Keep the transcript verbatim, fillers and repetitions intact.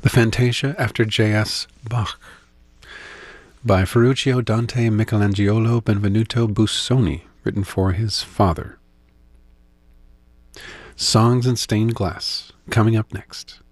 The Fantasia after J S Bach by Ferruccio Dante Michelangelo Benvenuto Busoni, written for his father. Songs in Stained Glass, coming up next.